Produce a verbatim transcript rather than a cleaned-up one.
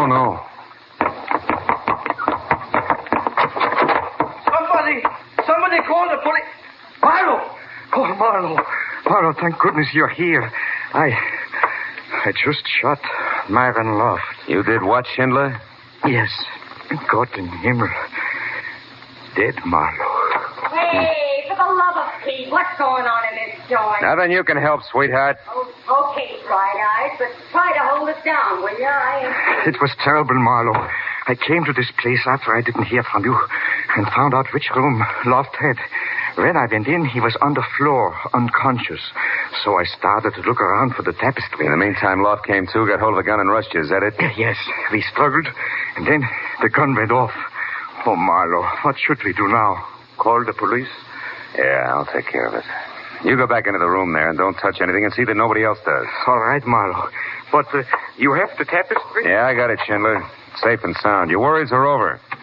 Oh, no. Somebody, somebody call the police. Marlowe! Oh, Marlowe. Marlowe, thank goodness you're here. I... I just shot Myron Loft. You did what, Schindler? Yes. Gott in Himmel. Dead Marlowe. Hey, for the love of Pete, what's going on in this joint? Nothing you can help, sweetheart. Oh, okay, Bright Eyes, but try to hold us down, will you? I ain't... It was terrible, Marlowe. I came to this place after I didn't hear from you and found out which room Loft had. When I went in, he was on the floor, unconscious. So I started to look around for the tapestry. In the meantime, Loft came to, got hold of a gun and rushed you. Is that it? Yes. We struggled, and then the gun went off. Oh, Marlowe, what should we do now? Call the police? Yeah, I'll take care of it. You go back into the room there and don't touch anything and see that nobody else does. All right, Marlowe. But uh, you have the tapestry? Yeah, I got it, Schindler. Safe and sound. Your worries are over.